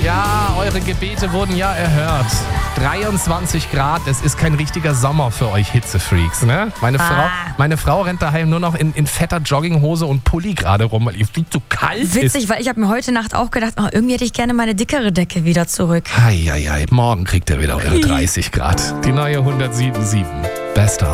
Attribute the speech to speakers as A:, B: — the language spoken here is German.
A: Ja, eure Gebete wurden ja erhört. 23 Grad, es ist kein richtiger Sommer für euch Hitzefreaks, ne? Meine Frau rennt daheim nur noch in fetter Jogginghose und Pulli gerade rum, weil ihr viel zu kalt ist.
B: Witzig, weil ich habe mir heute Nacht auch gedacht, irgendwie hätte ich gerne meine dickere Decke wieder zurück.
A: Morgen kriegt ihr wieder eure 30 Grad. Die neue 107.7. Bester.